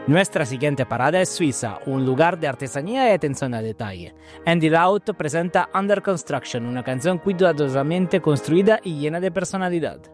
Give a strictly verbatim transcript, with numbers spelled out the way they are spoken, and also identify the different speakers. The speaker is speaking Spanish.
Speaker 1: Nuestra siguiente parada es Suiza, un lugar de artesanía y atención al detalle. Andy Laut presenta Under Construction, una canción cuidadosamente construida y llena de personalidad.